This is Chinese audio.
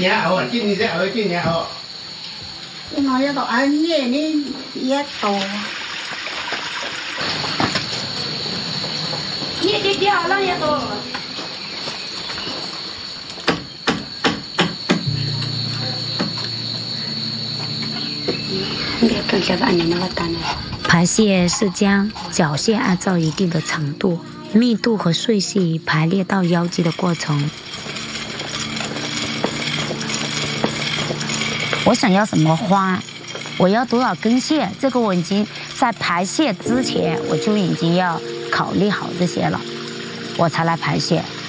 年熬，今年再熬，今年熬。 你那要到2年的也多。 你的掉了也多。 排泄是将脚屑按照一定的长度、密度和碎屑排列到腰肌的过程。我想要什么花，我要多少根线，这个我已经在排泄之前我就已经要考虑好这些了，我才来排泄。